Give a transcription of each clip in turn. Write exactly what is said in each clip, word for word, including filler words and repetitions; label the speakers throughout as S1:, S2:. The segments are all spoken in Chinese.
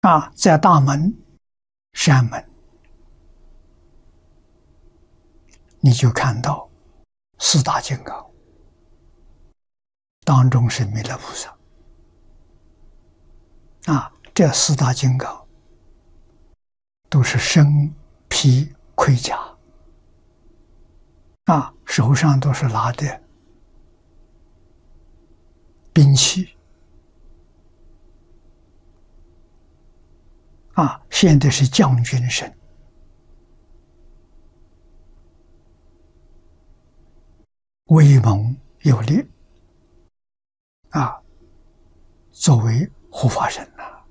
S1: 啊，在大门、山门，你就看到四大金刚，当中是弥勒菩萨。啊，这四大金刚都是身披盔甲，啊，手上都是拿的兵器，啊，现在是将军身，威猛有力，啊，作为护法神呐、啊。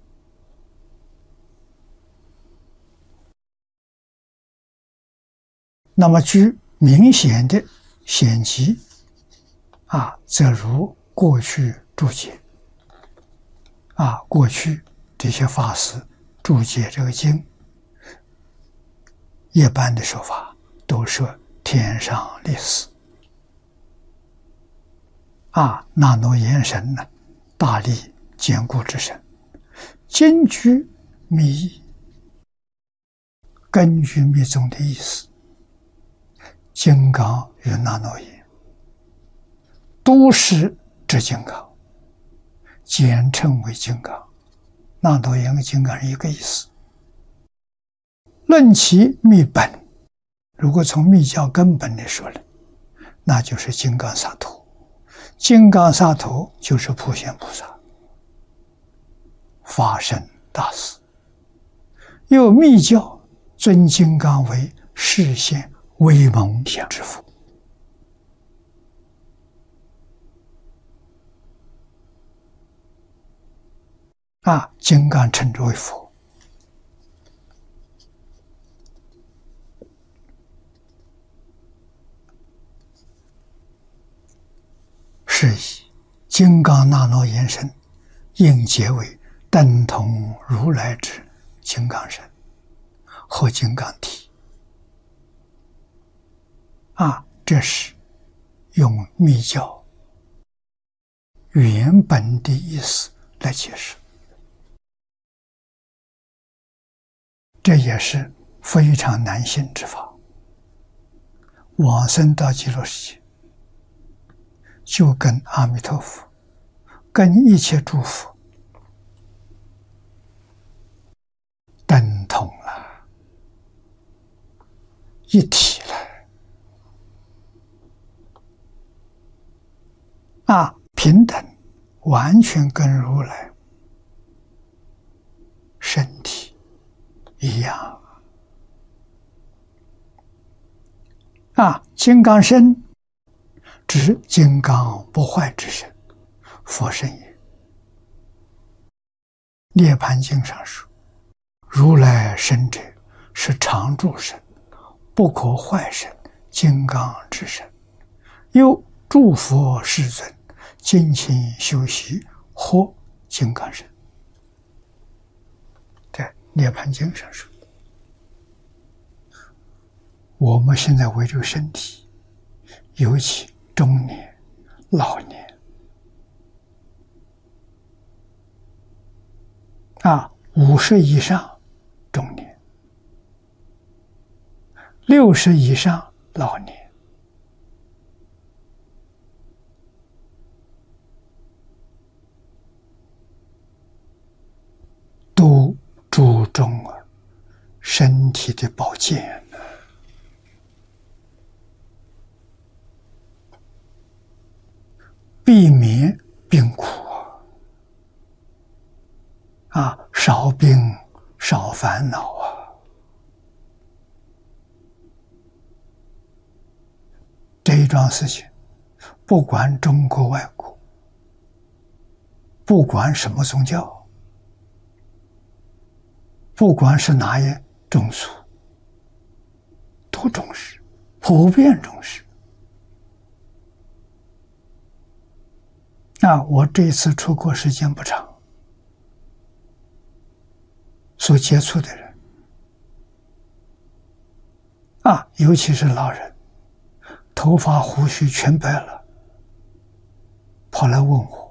S1: 那么具明显的显疾，啊，则如过去注解，啊，过去这些法师注解这个经，一般的说法都说天上立死，啊，那诺言神呢，大力坚固之神，兼具密意，根据密宗的意思。金刚与那诺言都是指金刚，简称为金刚。那诺言跟金刚是一个意思。论其密本，如果从密教根本来说了，那就是金刚萨埵。金刚萨埵就是普贤菩萨，法身大士。又密教尊金刚为示现威猛之父，啊，金刚称之为佛。是以金刚那诺言身应结为等同如来之金刚身或金刚体。啊，这是用密教原本的意思来解释，这也是非常难信之法。往生到极乐世界，就跟阿弥陀佛、跟一切诸佛等同了，一体了。啊，平等，完全跟如来身体一样。啊，金刚身指金刚不坏之身，佛身也。涅盘经上说，如来身者是常住身，不可坏身，金刚之身。又诸佛世尊精勤修习，获金刚身。在涅盘经上说，我们现在为这个身体，尤其中年、老年，啊，五十以上中年，六十以上老年。都注重啊身体的保健，避免病苦啊，少病少烦恼啊。这一桩事情，不管中国外国，不管什么宗教，不管是哪一种族，都重视，普遍重视。啊，我这次出国时间不长，所接触的人，啊，尤其是老人，头发胡须全白了，跑来问我，